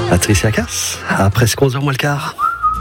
Patricia Cass, à presque 11h moins le quart.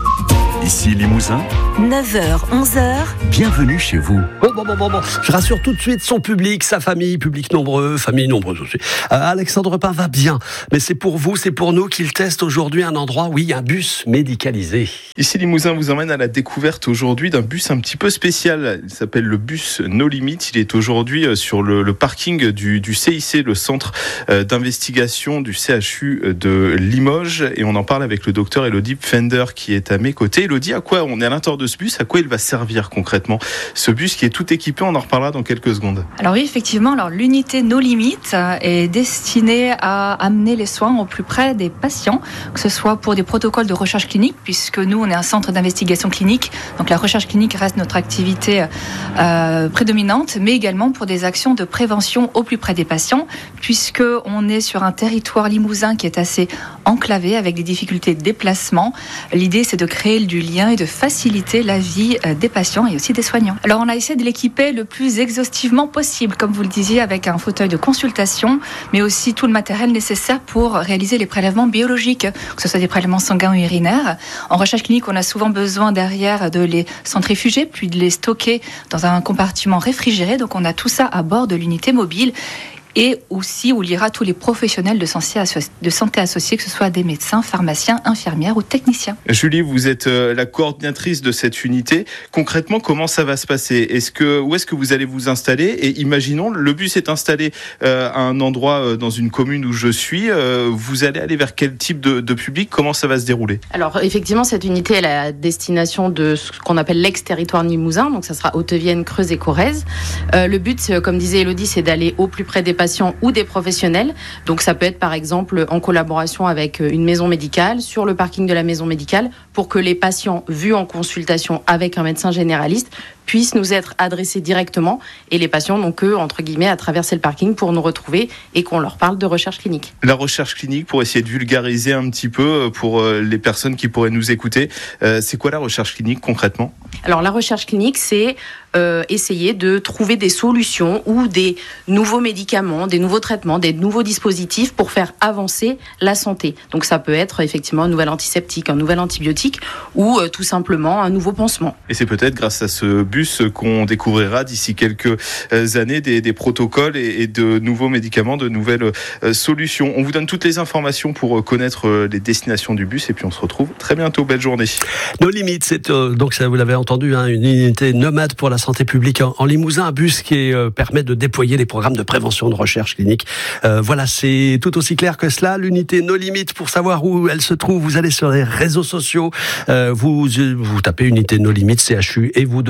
Ici Limousin, 9h, 11h. bienvenue chez vous. Bon. Je rassure tout de suite son public, sa famille, public nombreux, famille nombreuse aussi. Alexandre Pin va bien, mais c'est pour vous, c'est pour nous qu'il teste aujourd'hui un endroit, oui, un bus médicalisé. Ici Limousin vous emmène à la découverte aujourd'hui d'un bus un petit peu spécial. Il s'appelle le bus No Limit. Il est aujourd'hui sur le parking du CIC, le centre d'investigation du CHU de Limoges. Et on en parle avec le docteur Elodie Pfender qui est à mes côtés. Elodie, à quoi on est à l'intérieur de ce bus, à quoi il va servir concrètement? Ce bus qui est tout équipé, on en reparlera dans quelques secondes. Alors oui, effectivement, l'unité No Limit est destinée à amener les soins au plus près des patients, que ce soit pour des protocoles de recherche clinique, puisque nous, on est un centre d'investigation clinique, donc la recherche clinique reste notre activité prédominante, mais également pour des actions de prévention au plus près des patients, puisque on est sur un territoire limousin qui est assez enclavé, avec des difficultés de déplacement. L'idée, c'est de créer du lien et de faciliter la vie des patients et aussi des soignants. Alors on a essayé de l'équiper le plus exhaustivement possible, comme vous le disiez, avec un fauteuil de consultation, mais aussi tout le matériel nécessaire pour réaliser les prélèvements biologiques, que ce soit des prélèvements sanguins ou urinaires. En recherche clinique, on a souvent besoin derrière de les centrifuger, puis de les stocker dans un compartiment réfrigéré. Donc on a tout ça à bord de l'unité mobile. Et aussi où il y aura tous les professionnels de santé associés, que ce soit des médecins, pharmaciens, infirmières ou techniciens. Julie, vous êtes la coordinatrice de cette unité. Concrètement, comment ça va se passer? Où est-ce que vous allez vous installer? Et imaginons, le bus est installé à un endroit dans une commune où je suis. Vous allez aller vers quel type de public? Comment ça va se dérouler? Alors effectivement, cette unité est à destination de ce qu'on appelle l'ex-territoire limousin. Donc ça sera Haute-Vienne, Creuse et Corrèze. Le but, comme disait Elodie, c'est d'aller au plus près des patients ou des professionnels. Donc ça peut être par exemple en collaboration avec une maison médicale, sur le parking de la maison médicale, pour que les patients vus en consultation avec un médecin généraliste puissent nous être adressés directement, et les patients n'ont que, entre guillemets, à traverser le parking pour nous retrouver et qu'on leur parle de recherche clinique. La recherche clinique, pour essayer de vulgariser un petit peu pour les personnes qui pourraient nous écouter, c'est quoi la recherche clinique concrètement? Alors la recherche clinique, c'est essayer de trouver des solutions ou des nouveaux médicaments, des nouveaux traitements, des nouveaux dispositifs pour faire avancer la santé. Donc ça peut être effectivement un nouvel antiseptique, un nouvel antibiotique ou tout simplement un nouveau pansement. Et c'est peut-être grâce à ce bus qu'on découvrira d'ici quelques années des protocoles et de nouveaux médicaments, de nouvelles solutions. On vous donne toutes les informations pour connaître les destinations du bus et puis on se retrouve très bientôt. Belle journée. No Limit, c'est donc ça, vous l'avez entendu, une unité nomade pour la santé publique en Limousin, un bus qui permet de déployer les programmes de prévention de recherche clinique. Voilà, c'est tout aussi clair que cela. L'unité No Limit, pour savoir où elle se trouve, vous allez sur les réseaux sociaux, vous tapez unité No Limit CHU et vous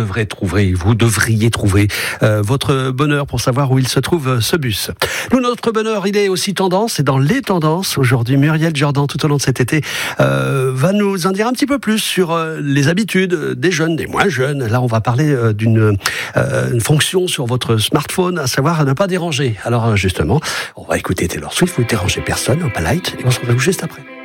devriez trouver votre bonheur pour savoir où il se trouve ce bus. Nous, notre bonheur, il est aussi tendance, et dans les tendances, aujourd'hui, Muriel Jordan, tout au long de cet été, va nous en dire un petit peu plus sur les habitudes des jeunes, des moins jeunes. Là, on va parler d'une fonction sur votre smartphone, à savoir ne pas déranger. Alors justement, on va écouter Taylor Swift, vous ne dérangez personne, Opalite, et on se retrouve juste après.